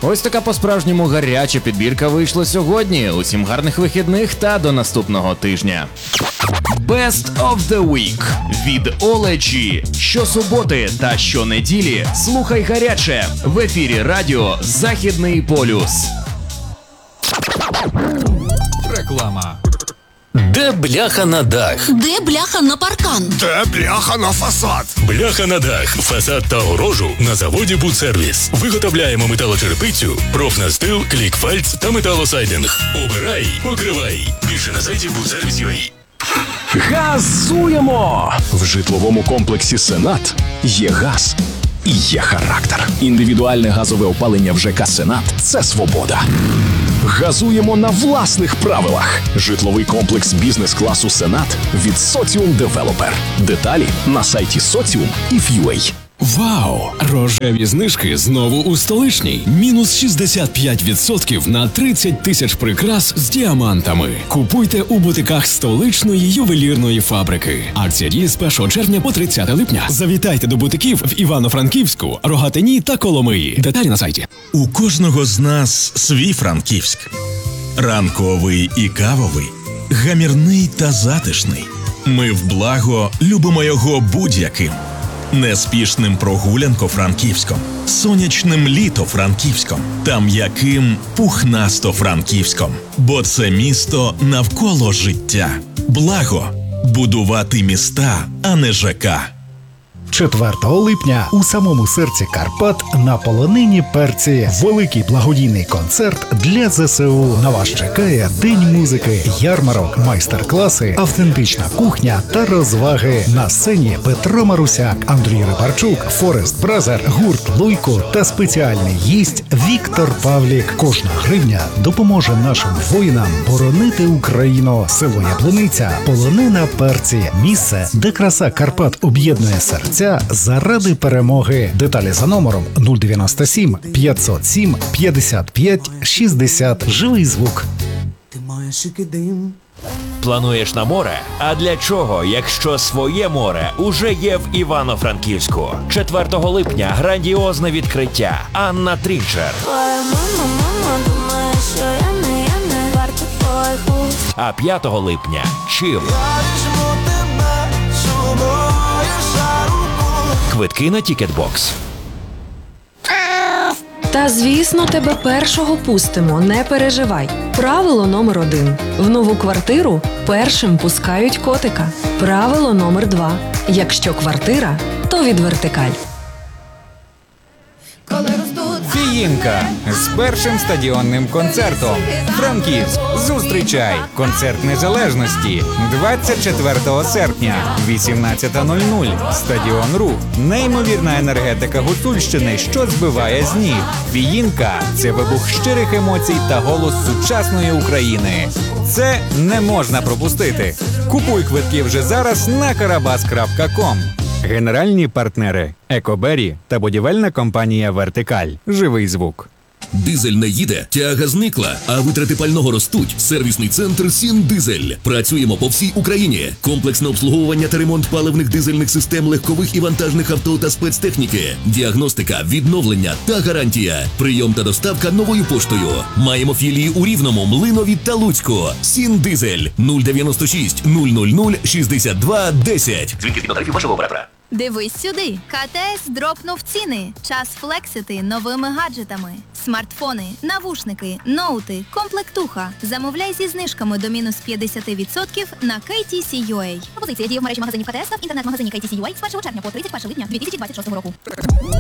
Ось така по-справжньому гаряча підбірка вийшла сьогодні. Усім гарних вихідних та до наступного тижня. Best of the Week від Оледжі. Щосуботи та щонеділі слухай гаряче в ефірі радіо Західний полюс. Реклама. Де бляха на дах? Де бляха на паркан? Де бляха на фасад? Бляха на дах, фасад та огорожу на заводі «Будсервіс». Виготовляємо металочерепицю, профнастил, клікфальц та металосайдинг. Обирай, покривай. Більше на сайті «Будсервіс.UA». Газуємо! В житловому комплексі «Сенат» є газ і є характер. Індивідуальне газове опалення в ЖК «Сенат» – це свобода. Газуємо на власних правилах. Житловий комплекс бізнес-класу «Сенат» від Соціум Девелопер. Деталі на сайті Socium.if.ua. Вау! Рожеві знижки знову у Столичній. Мінус 65% на 30 тисяч прикрас з діамантами. Купуйте у бутиках Столичної ювелірної фабрики. Акція діє з 1 червня по 30 липня. Завітайте до бутиків в Івано-Франківську, Рогатині та Коломиї. Деталі на сайті. У кожного з нас свій Франківськ. Ранковий і кавовий, гамірний та затишний. Ми в благо любимо його будь-яким. Неспішним прогулянко-франківськом, сонячним літо-франківськом та м'яким пухнасто-франківськом. Бо це місто навколо життя. Благо – будувати міста, а не ЖК. 4 липня у самому серці Карпат на полонині Перці великий благодійний концерт для ЗСУ. На вас чекає день музики, ярмарок, майстер-класи, автентична кухня та розваги. На сцені Петро Марусяк, Андрій Рибарчук, Форест Бразер, гурт Луйко та спеціальний гість Віктор Павлік. Кожна гривня допоможе нашим воїнам боронити Україну. Село Яблуниця, полонина Перці. Місце, де краса Карпат об'єднує серця заради перемоги. Деталі за номером 097 507 55 60. Живий звук. Плануєш на море? А для чого, якщо своє море уже є в Івано-Франківську? 4 липня грандіозне відкриття. Анна Трінчер. А 5 липня Чим. Квитки на Тікетбокс. Та, звісно, тебе першого пустимо, не переживай. Правило номер 1. В нову квартиру першим пускають котика. Правило номер 2. Якщо квартира, то від Вертикаль. Фіїнка з першим стадіонним концертом. Франківськ, зустрічай! Концерт Незалежності 24 серпня, 18:00. Стадіон Рух. Неймовірна енергетика Гуцульщини, що збиває з ніг. Фіїнка – це вибух щирих емоцій та голос сучасної України. Це не можна пропустити. Купуй квитки вже зараз на karabas.com. Генеральні партнери – Екобері та будівельна компанія «Вертикаль». Живий звук. Дизель не їде, тяга зникла, а витрати пального ростуть. Сервісний центр «Сіндизель». Працюємо по всій Україні. Комплексне обслуговування та ремонт паливних дизельних систем легкових і вантажних авто та спецтехніки. Діагностика, відновлення та гарантія. Прийом та доставка новою поштою. Маємо філії у Рівному, Млинові та Луцьку. «Сіндизель» 096 000 62 10. Дзвінки згідно тарифів вашого оператора. Дивись сюди. КТС дропнув ціни. Час флексити новими гаджетами. Смартфони, навушники, ноути, комплектуха. Замовляй зі знижками до мінус 50% на KTC.UA. Пропозиція діє в мережі магазинів КТС та в інтернет-магазині KTC.UA з 1 червня по 31 липня 2026 року.